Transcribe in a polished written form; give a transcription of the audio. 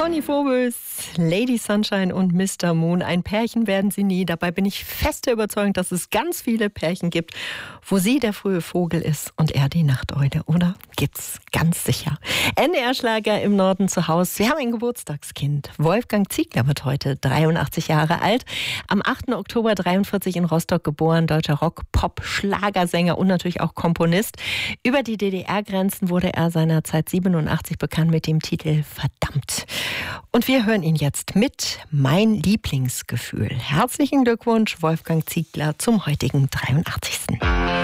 Conny Vogels, Lady Sunshine und Mr. Moon. Ein Pärchen werden sie nie. Dabei bin ich fest der Überzeugung, dass es ganz viele Pärchen gibt, wo sie der frühe Vogel ist und er die Nachteule. Oder? Gibt's ganz sicher. NDR-Schlager im Norden zu Hause. Wir haben ein Geburtstagskind. Wolfgang Ziegler wird heute 83 Jahre alt. Am 8. Oktober 43 in Rostock geboren. Deutscher Rock-Pop-Schlagersänger und natürlich auch Komponist. Über die DDR-Grenzen wurde er seinerzeit 87 bekannt mit dem Titel Verdammt. Und wir hören ihn jetzt mit Mein Lieblingsgefühl. Herzlichen Glückwunsch, Wolfgang Ziegler, zum heutigen 83.